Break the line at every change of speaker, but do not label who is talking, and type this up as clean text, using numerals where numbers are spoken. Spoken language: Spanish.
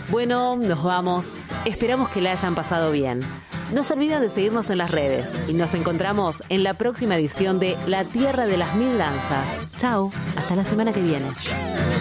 Bueno, nos vamos. Esperamos que la hayan pasado bien. No se olviden de seguirnos en las redes y nos encontramos en la próxima edición de La Tierra de las Mil Danzas. Chao, hasta la semana que viene.